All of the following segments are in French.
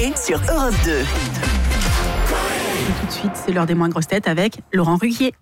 Coé sur Europe 2. Et tout de suite, c'est l'heure des moins grosses têtes avec Laurent Ruquier.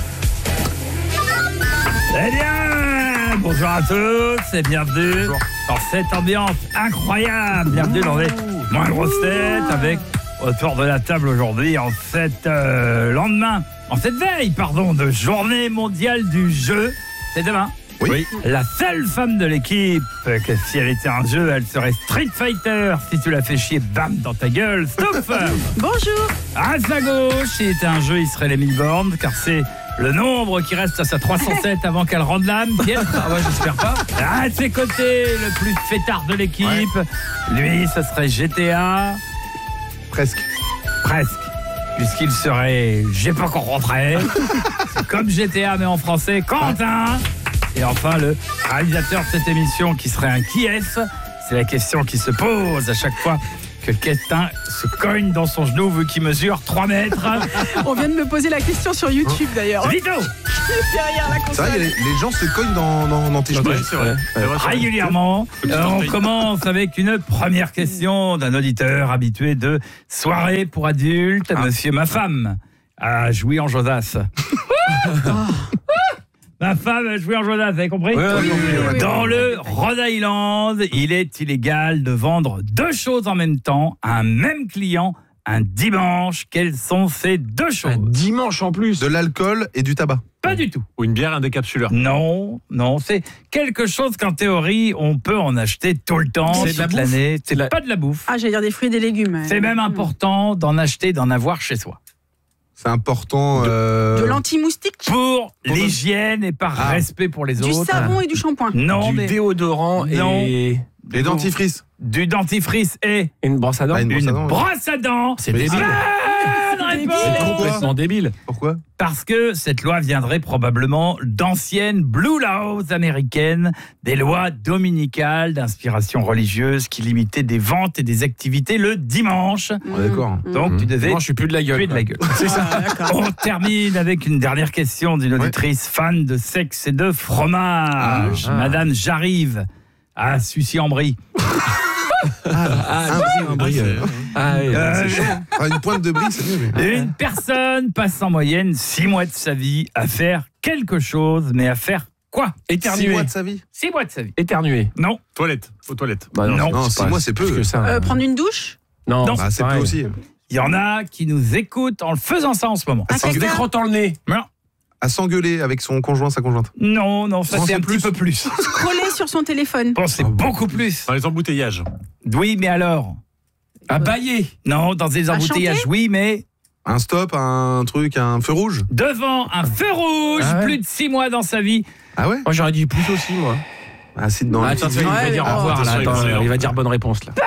Eh bien, bonjour à tous et bienvenue dans cette ambiance incroyable. Bienvenue dans les moins grosses têtes avec autour de la table aujourd'hui en cette veille de journée mondiale du jeu. C'est demain. Oui. La seule femme de l'équipe, que si elle était un jeu, elle serait Street Fighter. Si tu la fais chier, bam, dans ta gueule. Stop. Bonjour. À sa gauche, s'il était un jeu, il serait les 1000 bornes, car c'est le nombre qui reste à sa 307 avant qu'elle rende l'âme. Pierre, j'espère pas. À ses côtés, le plus fêtard de l'équipe. Ouais. Lui, ce serait GTA. Presque. Puisqu'il serait J'ai pas encore rentré. C'est comme GTA, mais en français, Quentin. Et enfin, le réalisateur de cette émission qui serait un qui est-ce. C'est la question qui se pose à chaque fois que quelqu'un se cogne dans son genou vu qu'il mesure 3 mètres. On vient de me poser la question sur YouTube d'ailleurs. Vito. Derrière la console. C'est vrai, les gens se cognent dans tes genoux. C'est vrai. Régulièrement. On commence avec une première question d'un auditeur habitué de soirée pour adultes, monsieur ma femme a joué en Josas. Ma femme a joué en Josas, vous avez compris ? Oui. Dans le Rhode Island, il est illégal de vendre 2 choses en même temps à un même client un dimanche. Quelles sont ces 2 choses ? Un dimanche en plus. De l'alcool et du tabac. Pas du tout. Ou une bière, un décapsuleur. Non, c'est quelque chose qu'en théorie, on peut en acheter tout le temps, C'est de la toute bouffe. l'année. C'est pas de la bouffe. Ah, j'allais dire des fruits et des légumes. C'est même important d'en acheter, d'en avoir chez soi. C'est important. De l'anti-moustique. Pour l'hygiène et par respect pour les Du autres. savon et du shampoing. Non, Du mais déodorant Non. et Les dentifrices. du dentifrice et une brosse à dents. Ah, une brosse à une dents. brosse à dents. C'est Mais débile. Bonne débile. réponse. C'est complètement débile. Pourquoi ? Parce que cette loi viendrait probablement d'anciennes Blue Laws américaines, des lois dominicales d'inspiration religieuse qui limitaient des ventes et des activités le dimanche. D'accord. Donc tu devais Moi, je suis plus de la gueule. tuer de la gueule. C'est ça. On termine avec une dernière question d'une auditrice fan de sexe et de fromage. Madame J'arrive à Sucy-en-Brie. Un brie. C'est chaud. Une pointe de brie, c'est mieux. Mais... Une personne passe en moyenne 6 mois de sa vie à faire quelque chose, mais à faire quoi ? 6 Éternuer. mois de sa vie. 6 mois de sa vie. Éternuer. Non. Aux toilettes. Non. Non, 6 mois, c'est peu. Plus que ça. Prendre une douche. Non, Non. Ah, c'est peu pareil. aussi. Il y en a qui nous écoutent en le faisant ça en ce moment. Un En se caca. décrottant le nez. Non, À s'engueuler avec son conjoint, sa conjointe. non, ça Non, c'est c'est un petit peu plus. Scroller sur son téléphone. Bon, c'est beaucoup plus. Dans les embouteillages. Oui, mais alors ? À bailler. Non, dans des À embouteillages, chanter oui, mais Un stop, un truc, un feu rouge. devant un feu rouge, Ah ouais. plus de 6 mois dans sa vie. Ah ouais? Moi, j'aurais dit plus aussi, moi. Ah, c'est dans Attends, il va dire au revoir. Là. Attends, il va dire bonne réponse, là.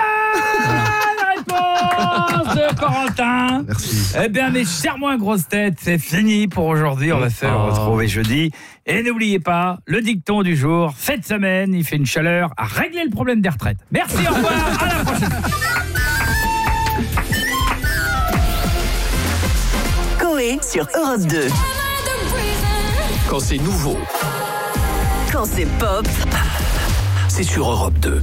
Réponse de Corentin. Merci. Eh bien, mes chers moins grosses têtes, c'est fini pour aujourd'hui. On va se retrouver jeudi. Et n'oubliez pas, le dicton du jour, cette semaine, il fait une chaleur à régler le problème des retraites. Merci, au revoir, à la prochaine. Coé sur Europe 2. Quand c'est nouveau, Quand c'est pop, c'est sur Europe 2.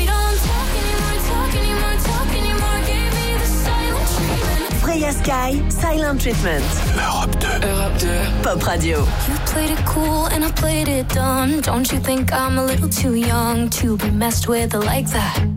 Freya Sky, Silent Treatment. Europe 2. Pop Radio. You played it cool and I played it dumb. Don't you think I'm a little too young to be messed with like that?